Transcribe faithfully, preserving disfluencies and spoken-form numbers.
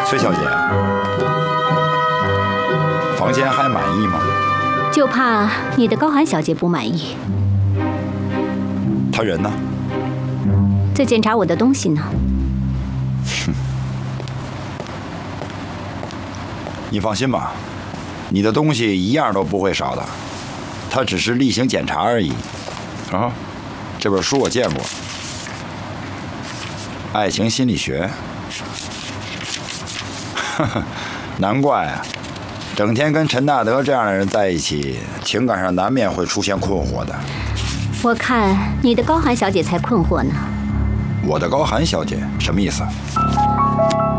崔小姐，房间还满意吗？ 就怕你的高寒小姐不满意。 她人呢？ 在检查我的东西呢。 哼，你放心吧，你的东西一样都不会少的。她只是例行检查而已。啊，这本书我见过，《爱情心理学》。呵呵，难怪啊，整天跟陈大德这样的人在一起，情感上难免会出现困惑的。 我看你的高寒小姐才困惑呢。 我的高寒小姐什么意思？